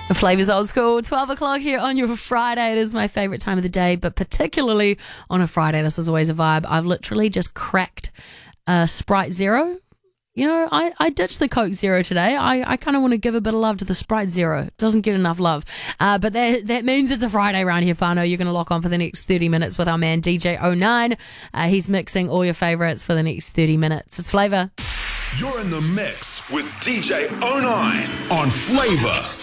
Flavors Old School, 12 o'clock here on your Friday. It is my favourite time of the day, but particularly on a Friday, this is always a vibe. I've literally just cracked a Sprite Zero. You know, I ditched the Coke Zero today. I kind of want to give a bit of love to the Sprite Zero. It doesn't get enough love. But that means it's a Friday around here, whānau. You're going to lock on for the next 30 minutes with our man DJ 09. He's mixing all your favourites for the next 30 minutes. It's Flavour. You're in the mix with DJ 09 on Flavour.